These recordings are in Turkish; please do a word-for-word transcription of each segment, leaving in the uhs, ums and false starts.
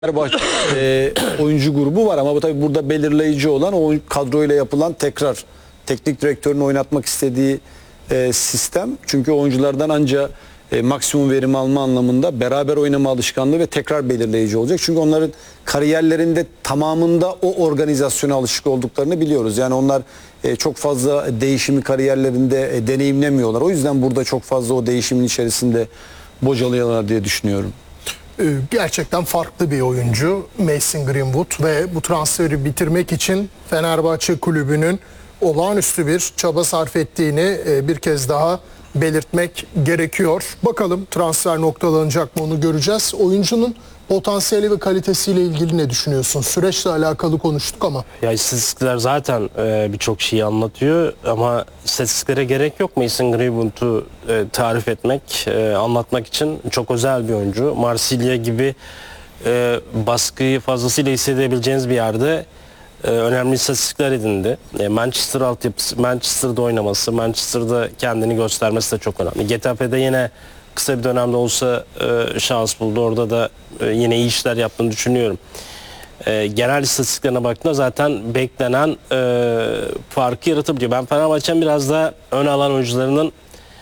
Fenerbahçe e, oyuncu grubu var ama bu tabii burada belirleyici olan o kadroyla yapılan tekrar teknik direktörün oynatmak istediği e, sistem. Çünkü oyunculardan anca e, maksimum verim alma anlamında beraber oynama alışkanlığı ve tekrar belirleyici olacak. Çünkü onların kariyerlerinde tamamında o organizasyona alışık olduklarını biliyoruz. Yani onlar e, çok fazla değişimi kariyerlerinde e, deneyimlemiyorlar. O yüzden burada çok fazla o değişimin içerisinde bocalıyorlar diye düşünüyorum. Gerçekten farklı bir oyuncu Mason Greenwood ve bu transferi bitirmek için Fenerbahçe kulübünün olağanüstü bir çaba sarf ettiğini bir kez daha belirtmek gerekiyor. Bakalım transfer noktalanacak mı onu göreceğiz. Oyuncunun potansiyeli ve kalitesiyle ilgili ne düşünüyorsun? Süreçle alakalı konuştuk ama. Ya istatistikler zaten e, birçok şeyi anlatıyor ama istatistiklere gerek yok. Mason Greenwood'u e, tarif etmek, e, anlatmak için çok özel bir oyuncu. Marsilya gibi e, baskıyı fazlasıyla hissedebileceğiniz bir yerde e, önemli istatistikler edindi. E, Manchester altyapısı, Manchester'da oynaması, Manchester'da kendini göstermesi de çok önemli. Getafe'de yine kısa bir dönemde olsa e, şans buldu. Orada da e, yine iyi işler yaptığını düşünüyorum. E, genel istatistiklerine baktığında zaten beklenen e, farkı yaratabiliyor. Ben Fenerbahçe'nin biraz da ön alan oyuncularının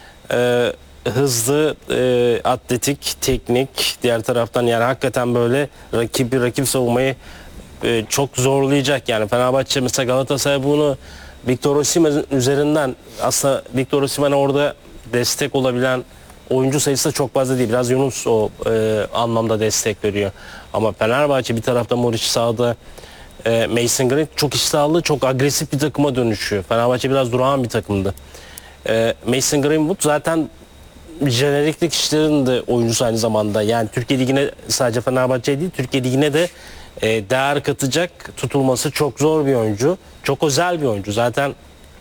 e, hızlı, e, atletik, teknik, diğer taraftan yani hakikaten böyle rakibi rakip savunmayı e, çok zorlayacak. Yani Fenerbahçe mesela Galatasaray bunu Victor Osimhen üzerinden, aslında Victor Osimhen'e orada destek olabilen oyuncu sayısı da çok fazla değil. Biraz Yunus o e, anlamda destek veriyor. Ama Fenerbahçe bir tarafta Muriç sağda, e, Mason Greenwood çok iştahlı, çok agresif bir takıma dönüşüyor. Fenerbahçe biraz durağan bir takımdı. E, Mason Greenwood zaten jeneriklik işlerin de oyuncusu aynı zamanda. Yani Türkiye Ligi'ne sadece Fenerbahçe değil, Türkiye Ligi'ne de e, değer katacak, tutulması çok zor bir oyuncu. Çok özel bir oyuncu. Zaten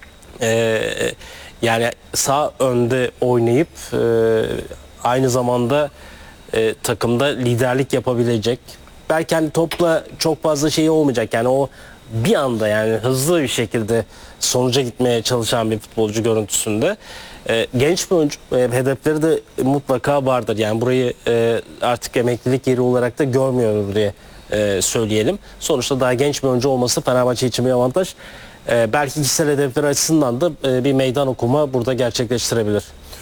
e, yani sağ önde oynayıp e, aynı zamanda e, takımda liderlik yapabilecek. Belki hani topla çok fazla şey olmayacak. Yani o bir anda yani hızlı bir şekilde sonuca gitmeye çalışan bir futbolcu görüntüsünde. E, genç bir oyuncu, e, hedefleri de mutlaka vardır. Yani burayı e, artık emeklilik yeri olarak da görmüyor diye e, söyleyelim. Sonuçta daha genç bir oyuncu olması Fenerbahçe için bir avantaj. Ee, belki kişisel hedefler açısından da e, bir meydan okuma burada gerçekleştirebilir.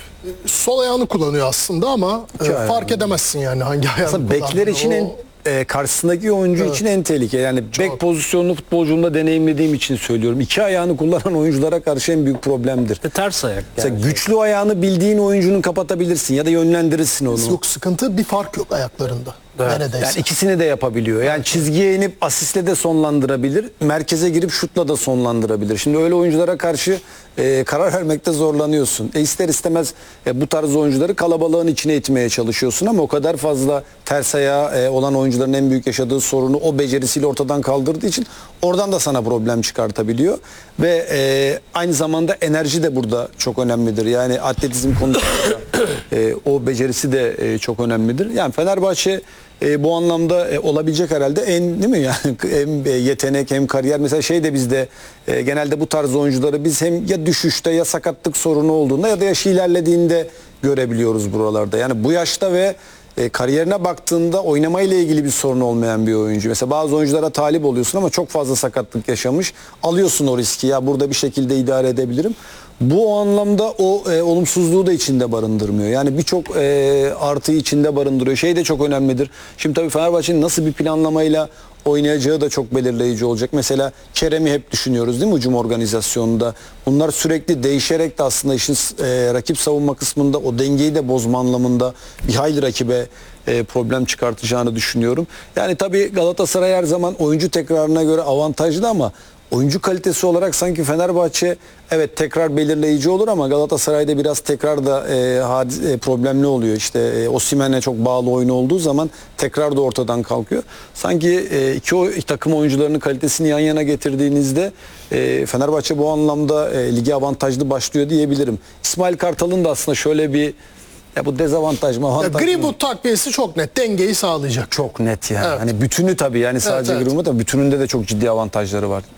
Sol ayağını kullanıyor aslında ama e, fark edemezsin yani hangi ayağını Aslında bekler için en e, karşısındaki oyuncu evet. için en tehlikeli. Yani çok. Bek pozisyonlu futbolcumda deneyimlediğim için söylüyorum. İki ayağını kullanan oyunculara karşı en büyük problemdir. E, ters ayak. Yani mesela güçlü ayağını bildiğin oyuncunun kapatabilirsin ya da yönlendirirsin onu. Yok, sıkıntı bir fark yok ayaklarında. Evet. Yani ikisini de yapabiliyor. Yani çizgiye inip asistle de sonlandırabilir. Merkeze girip şutla da sonlandırabilir. Şimdi öyle oyunculara karşı e, karar vermekte zorlanıyorsun. E, ister istemez e, bu tarz oyuncuları kalabalığın içine itmeye çalışıyorsun ama o kadar fazla ters ayağı e, olan oyuncuların en büyük yaşadığı sorunu o becerisiyle ortadan kaldırdığı için oradan da sana problem çıkartabiliyor. Ve e, aynı zamanda enerji de burada çok önemlidir. Yani atletizm konusunda e, o becerisi de e, çok önemlidir. Yani Fenerbahçe E, bu anlamda e, olabilecek herhalde en, değil mi yani hem e, yetenek hem kariyer. Mesela şey de bizde e, genelde bu tarz oyuncuları biz hem ya düşüşte ya sakatlık sorunu olduğunda ya da yaşı ilerlediğinde görebiliyoruz buralarda. Yani bu yaşta ve e, kariyerine baktığında oynamayla ilgili bir sorun olmayan bir oyuncu. Mesela bazı oyunculara talip oluyorsun ama çok fazla sakatlık yaşamış. Alıyorsun o riski, ya burada bir şekilde idare edebilirim. Bu o anlamda o e, olumsuzluğu da içinde barındırmıyor. Yani birçok e, artıyı içinde barındırıyor. Şey de çok önemlidir. Şimdi tabii Fenerbahçe'nin nasıl bir planlamayla oynayacağı da çok belirleyici olacak. Mesela Kerem'i hep düşünüyoruz değil mi hücum organizasyonunda. Bunlar sürekli değişerek de aslında işin e, rakip savunma kısmında o dengeyi de bozma anlamında bir hayli rakibe e, problem çıkartacağını düşünüyorum. Yani tabii Galatasaray her zaman oyuncu tekrarına göre avantajlı ama oyuncu kalitesi olarak sanki Fenerbahçe evet tekrar belirleyici olur ama Galatasaray'da biraz tekrar da e, hadis, e, problemli oluyor. İşte e, Osimhen'e çok bağlı oyunu olduğu zaman tekrar da ortadan kalkıyor. Sanki e, iki, o, iki takım oyuncularının kalitesini yan yana getirdiğinizde e, Fenerbahçe bu anlamda e, lige avantajlı başlıyor diyebilirim. İsmail Kartal'ın da aslında şöyle bir ya bu dezavantaj mı avantaj mı? Greenwood takviyesi çok net, dengeyi sağlayacak. Çok net yani. Evet. Hani bütünü tabii yani sadece evet, evet. Greenwood da bütününde de çok ciddi avantajları var.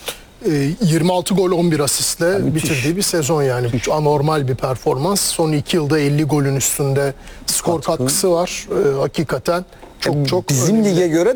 yirmi altı gol on bir asistle yani bitirdiği bir sezon yani. Hiç anormal bir performans. Son iki yılda elli golün üstünde skor katkısı var. Ee, hakikaten çok çok Bizim önemli. lige göre